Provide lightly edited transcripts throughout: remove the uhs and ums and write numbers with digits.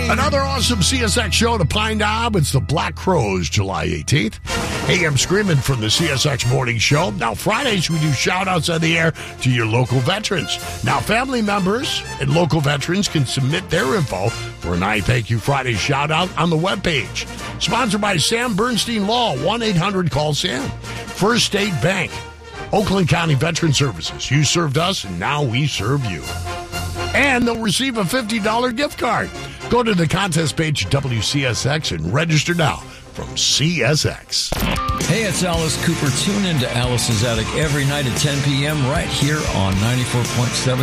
Another awesome CSX show to Pine Knob. It's the Black Crowes, July 18th. Hey, I'm Screaming from the CSX Morning Show. Now, Fridays, we do shout-outs on the air to your local veterans. Now, family members and local veterans can submit their info for an I Thank You Friday shout-out on the webpage. Sponsored by Sam Bernstein Law, 1-800-CALL-SAM. First State Bank. Oakland County Veteran Services. You served us, and now we serve you. And they'll receive a $50 gift card. Go to the contest page at WCSX and register now from CSX. Hey, it's Alice Cooper. Tune into Alice's Attic every night at 10 p.m. right here on 94.7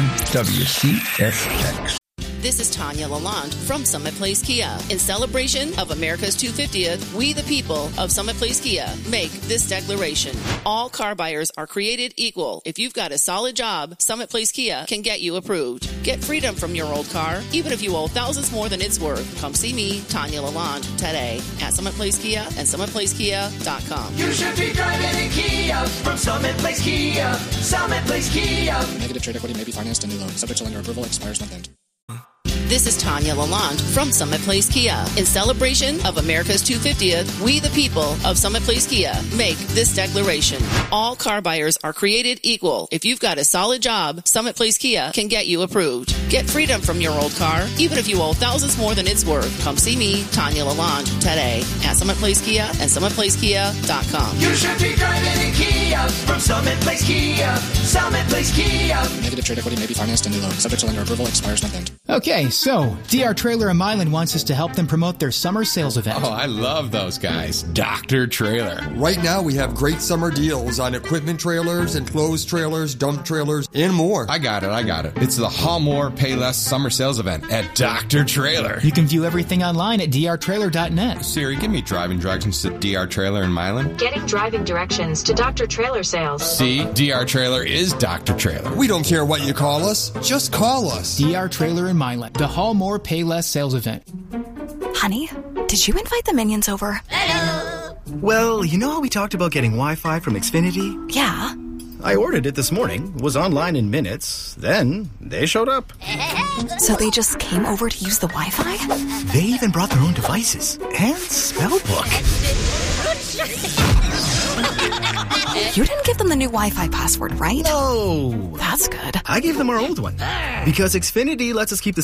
WCSX. This is Tanya Lalonde from Summit Place Kia. In celebration of America's 250th, we the people of Summit Place Kia make this declaration. All car buyers are created equal. If you've got a solid job, Summit Place Kia can get you approved. Get freedom from your old car, even if you owe thousands more than it's worth. Come see me, Tanya Lalonde, today at Summit Place Kia and SummitPlaceKia.com. You should be driving a Kia from Summit Place Kia. Summit Place Kia. Negative trade equity may be financed in new loan. Subject to lender approval. Expires month end. This is Tanya Lalonde from Summit Place Kia. In celebration of America's 250th, we the people of Summit Place Kia make this declaration. All car buyers are created equal. If you've got a solid job, Summit Place Kia can get you approved. Get freedom from your old car, even if you owe thousands more than it's worth. Come see me, Tanya Lalonde, today at Summit Place Kia and SummitPlaceKia.com. You should be driving a Kia from Summit Place Kia. Summit Place Kia. Negative trade equity may be financed in new loan. Subject to lender approval. Expires month end. Okay, so DR Trailer in Milan wants us to help them promote their summer sales event. Oh, I love those guys. Dr. Trailer. Right now, we have great summer deals on equipment trailers, enclosed trailers, dump trailers, and more. I got it. It's the Haul More, Pay Less summer sales event at Dr. Trailer. You can view everything online at drtrailer.net. Siri, give me driving directions to DR Trailer in Milan. Getting driving directions to Dr. Trailer sales. See, DR Trailer is Dr. Trailer. We don't care what you call us. Just call us. DR Trailer in Milan. The Haul More, Pay Less sales event. Honey, did you invite the minions over? Hello! Well, you know how we talked about getting Wi-Fi from Xfinity? Yeah. I ordered it this morning, was online in minutes, then they showed up. So they just came over to use the Wi-Fi? They even brought their own devices and spell book. You didn't give them the new Wi-Fi password, right? No. That's good. I gave them our old one. Because Xfinity lets us keep the